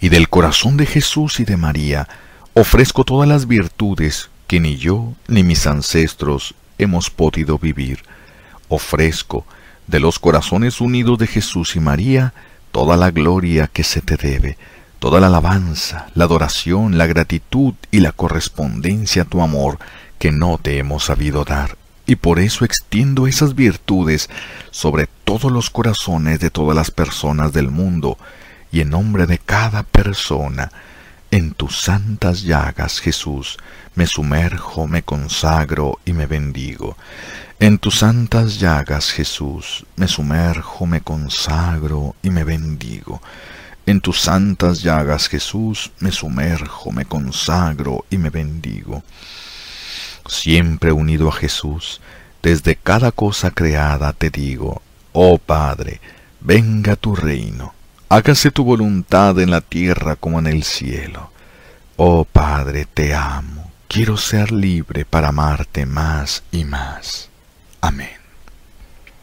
y del corazón de Jesús y de María ofrezco todas las virtudes que ni yo ni mis ancestros hemos podido vivir. Ofrezco de los corazones unidos de Jesús y María toda la gloria que se te debe, toda la alabanza, la adoración, la gratitud y la correspondencia a tu amor que no te hemos sabido dar. Y por eso extiendo esas virtudes sobre todos los corazones de todas las personas del mundo, y en nombre de cada persona, en tus santas llagas, Jesús, me sumerjo, me consagro y me bendigo. En tus santas llagas, Jesús, me sumerjo, me consagro y me bendigo. En tus santas llagas, Jesús, me sumerjo, me consagro y me bendigo. Siempre unido a Jesús, desde cada cosa creada te digo, oh Padre, venga tu reino. Hágase tu voluntad en la tierra como en el cielo. Oh Padre, te amo. Quiero ser libre para amarte más y más. Amén.